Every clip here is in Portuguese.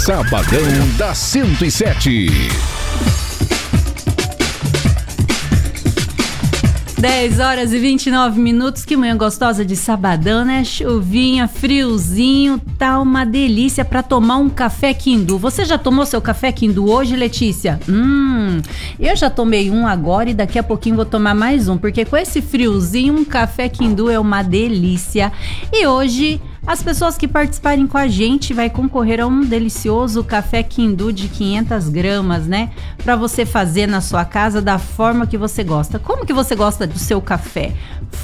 Sabadão da 107. 10h29. Que manhã gostosa de sabadão, né? Chuvinha, friozinho, tá uma delícia pra tomar um café Quindu. Você já tomou seu café Quindu hoje, Letícia? Eu já tomei um agora e daqui a pouquinho vou tomar mais um, porque com esse friozinho, um café Quindu é uma delícia. E hoje, as pessoas que participarem com a gente vai concorrer a um delicioso café Quindu de 500 gramas, né? Pra você fazer na sua casa da forma que você gosta. Como que você gosta do seu café?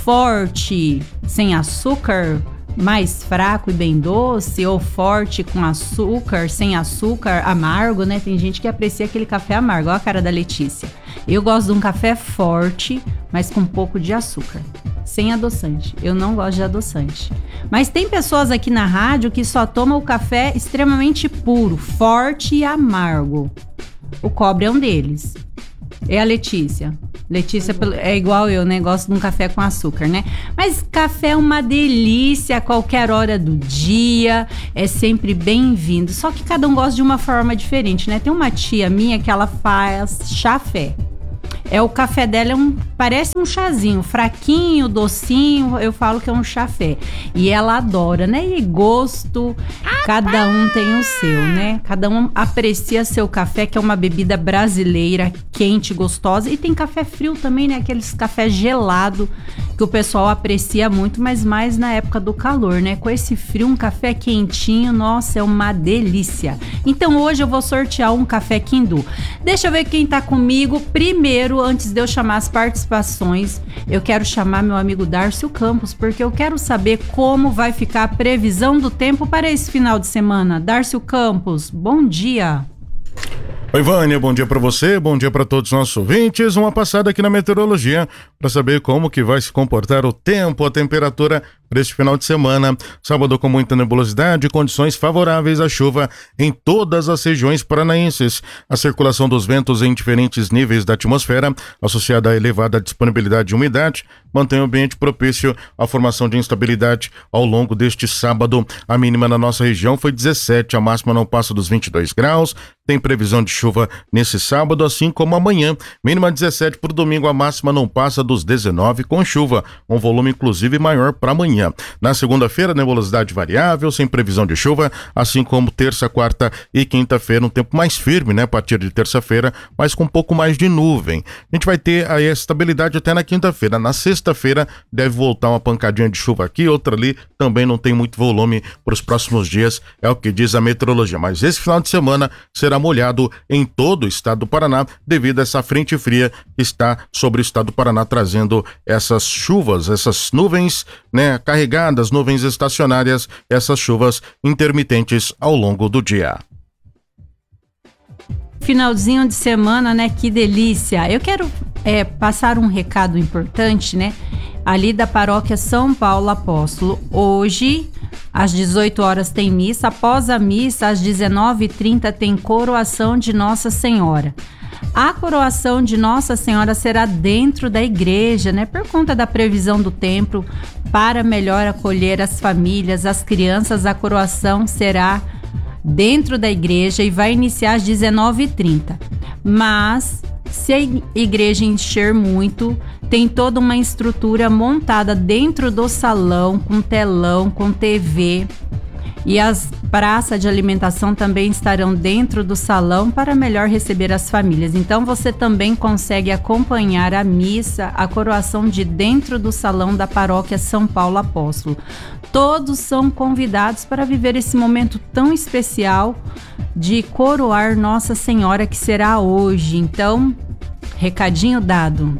Forte, sem açúcar, mais fraco e bem doce, ou forte com açúcar, sem açúcar, amargo, né? Tem gente que aprecia aquele café amargo. Olha a cara da Letícia. Eu gosto de um café forte, mas com um pouco de açúcar, sem adoçante. Eu não gosto de adoçante. Mas tem pessoas aqui na rádio que só tomam o café extremamente puro, forte e amargo. O Cobre é um deles. É a Letícia. Letícia é igual eu, né? Gosto de um café com açúcar, né? Mas café é uma delícia a qualquer hora do dia. É sempre bem-vindo. Só que cada um gosta de uma forma diferente, né? Tem uma tia minha que ela faz chafé. O café dela parece um chazinho, fraquinho, docinho, eu falo que é um chafé. E ela adora, né? E gosto, cada um tem o seu, né? Cada um aprecia seu café, que é uma bebida brasileira, quente, gostosa. E tem café frio também, né? Aqueles café gelado, que o pessoal aprecia muito, mas mais na época do calor, né? Com esse frio, um café quentinho, nossa, é uma delícia. Então hoje eu vou sortear um café Quindu. Deixa eu ver quem tá comigo. Primeiro, antes de eu chamar as participações, eu quero chamar meu amigo Dárcio Campos, porque eu quero saber como vai ficar a previsão do tempo para esse final de semana. Dárcio Campos, bom dia. Oi, Vânia, bom dia para você, bom dia para todos os nossos ouvintes. Uma passada aqui na meteorologia para saber como que vai se comportar o tempo, a temperatura para este final de semana. Sábado com muita nebulosidade, condições favoráveis à chuva em todas as regiões paranaenses. A circulação dos ventos em diferentes níveis da atmosfera, associada à elevada disponibilidade de umidade, mantém o ambiente propício à formação de instabilidade ao longo deste sábado. A mínima na nossa região foi 17, a máxima não passa dos 22 graus. Tem previsão de chuva nesse sábado, assim como amanhã. Mínima 17 para o domingo, a máxima não passa dos 19 com chuva, um volume inclusive maior para amanhã. Na segunda-feira, nebulosidade variável, sem previsão de chuva, assim como terça, quarta e quinta-feira, um tempo mais firme, né? A partir de terça-feira, mas com um pouco mais de nuvem. A gente vai ter aí a estabilidade até na quinta-feira. Na sexta-feira deve voltar uma pancadinha de chuva aqui, outra ali, também não tem muito volume para os próximos dias, é o que diz a meteorologia. Mas esse final de semana será molhado em todo o estado do Paraná, devido a essa frente fria que está sobre o estado do Paraná, trazendo essas chuvas, essas nuvens, né, carregadas, nuvens estacionárias, essas chuvas intermitentes ao longo do dia. Finalzinho de semana, né? Que delícia! Eu quero passar um recado importante, né? Ali da paróquia São Paulo Apóstolo. Hoje, às 18 horas tem missa. Após a missa, às 19h30 tem coroação de Nossa Senhora. A coroação de Nossa Senhora será dentro da igreja, né? Por conta da previsão do tempo, para melhor acolher as famílias, as crianças, a coroação será dentro da igreja e vai iniciar às 19h30. Mas, se a igreja encher muito, tem toda uma estrutura montada dentro do salão, com telão, com TV. E as praças de alimentação também estarão dentro do salão para melhor receber as famílias. Então você também consegue acompanhar a missa, a coroação de dentro do salão da paróquia São Paulo Apóstolo. Todos são convidados para viver esse momento tão especial de coroar Nossa Senhora, que será hoje. Então, recadinho dado.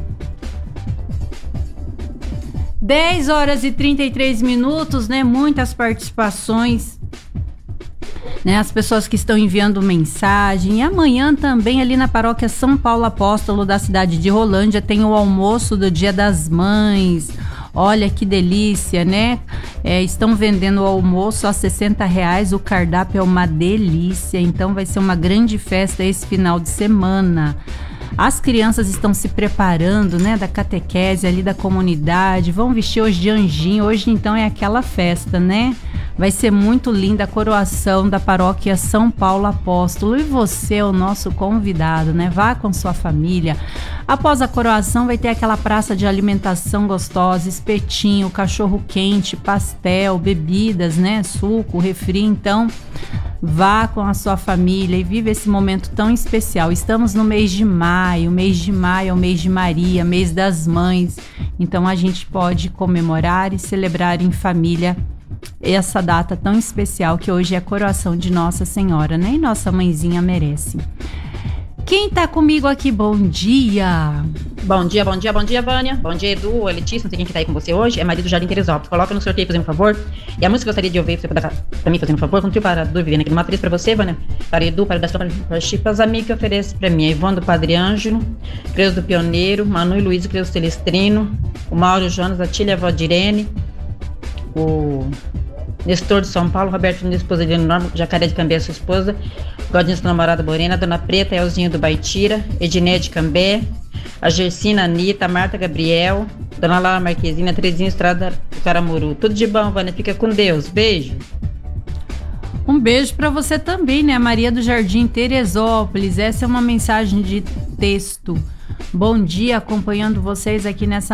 10h33, né? Muitas participações, né? As pessoas que estão enviando mensagem. E amanhã também ali na paróquia São Paulo Apóstolo da cidade de Rolândia tem o almoço do Dia das Mães. Olha que delícia, né? Estão vendendo o almoço a R$60, o cardápio é uma delícia. Então vai ser uma grande festa esse final de semana. As crianças estão se preparando, né, da catequese ali da comunidade, vão vestir hoje de anjinho. Hoje então é aquela festa, né? Vai ser muito linda a coroação da paróquia São Paulo Apóstolo. E você é o nosso convidado, né? Vá com sua família. Após a coroação vai ter aquela praça de alimentação gostosa, espetinho, cachorro quente, pastel, bebidas, né? Suco, refri. Então, vá com a sua família e viva esse momento tão especial. Estamos no mês de maio. O mês de maio é o mês de Maria, mês das mães. Então, a gente pode comemorar e celebrar em família essa data tão especial que hoje é a coroação de Nossa Senhora, né? E nossa mãezinha merece. Quem tá comigo aqui? Bom dia! Bom dia, Vânia. Bom dia, Edu, Letícia, não sei quem que tá aí com você hoje. É Maria do Jardim Teresópolis. Coloca no sorteio, fazendo um favor. E a música que eu gostaria de ouvir, se você puder pra mim, fazendo um favor, contribuir para a Edu Viviane aqui numa feliz pra você, Vânia. Para Edu, para da sua para os amigos que oferece pra mim. A Ivone do Padre Ângelo, Creus do Pioneiro, Manu e Luiz, Creus Celestrino, o Mauro Jonas, a Tília Valdirene, o Nestor de São Paulo, Roberto Nunes, esposa de Norma, Jacaré de Cambé, sua esposa, Godinho da namorada Morena, Dona Preta, Elzinho do Baitira, Ediné de Cambé, a Gersina, Anitta, a Marta Gabriel, Dona Laura Marquezina, Terezinha Estrada do Caramuru. Tudo de bom, Vânia, fica com Deus, beijo. Um beijo para você também, né? Maria do Jardim Teresópolis. Essa é uma mensagem de texto. Bom dia, acompanhando vocês aqui nessa